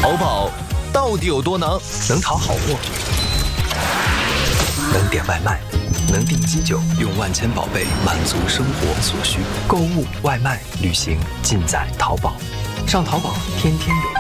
淘宝到底有多能？ 能淘好货，能点外卖，能订机酒，用万千宝贝满足生活所需。购物、外卖、旅行，尽在淘宝。上淘宝，天天有。